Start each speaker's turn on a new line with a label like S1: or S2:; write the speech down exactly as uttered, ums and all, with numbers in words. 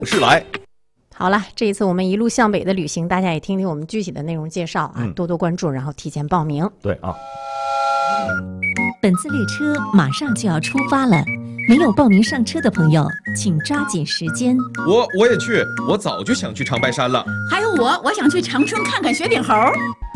S1: 是来。
S2: 好了，这一次我们一路向北的旅行，大家也听听我们具体的内容介绍啊，嗯、多多关注，然后提前报名。
S1: 对啊。
S3: 本次列车马上就要出发了，没有报名上车的朋友，请抓紧时间。
S4: 我我也去，我早就想去长白山了。
S5: 还有我，我想去长春看看雪顶猴。